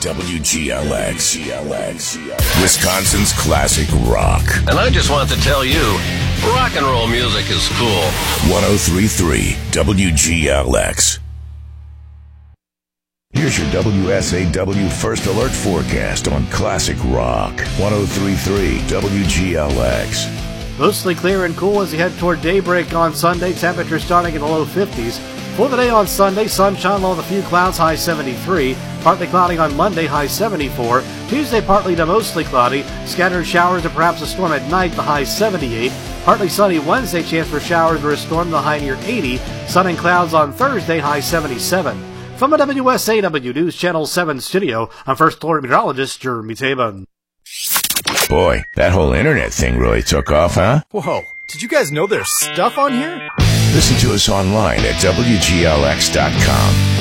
WGLX. Wisconsin's classic rock. And I just want to tell you, rock and roll music is cool. 103.3 WGLX. Here's your WSAW First Alert forecast on classic rock. 103.3 WGLX. Mostly clear and cool as you head toward daybreak on Sunday. Temperatures starting in the low 50s. For the day on Sunday, sunshine along with a few clouds, high 73. Partly cloudy on Monday, high 74. Tuesday, partly to mostly cloudy. Scattered showers or perhaps a storm at night, the high 78. Partly sunny Wednesday, chance for showers or a storm, the high near 80. Sun and clouds on Thursday, high 77. From a WSAW News Channel 7 studio, I'm First Alert Meteorologist Jeremy Tabin. Boy, that whole internet thing really took off, huh? Whoa, did you guys know there's stuff on here? Listen to us online at WGLX.com.